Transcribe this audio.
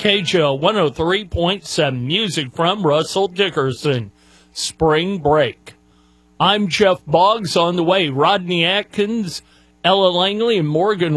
KJL 103.7, music from Russell Dickerson, Spring Break. I'm Jeff Boggs. On the way, Rodney Atkins, Ella Langley, and Morgan